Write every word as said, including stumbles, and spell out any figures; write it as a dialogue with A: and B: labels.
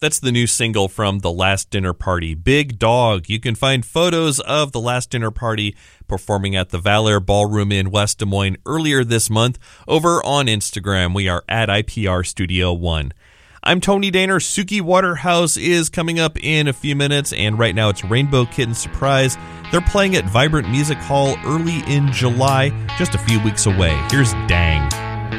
A: That's the new single from The Last Dinner Party, Big Dog. You can find photos of The Last Dinner Party performing at the Valor Ballroom in West Des Moines earlier this month over on Instagram. We are at I P R Studio One. I'm Tony Daner. Suki Waterhouse is coming up in a few minutes, and right now it's Rainbow Kitten Surprise. They're playing at Vibrant Music Hall early in July, just a few weeks away. Here's Dang.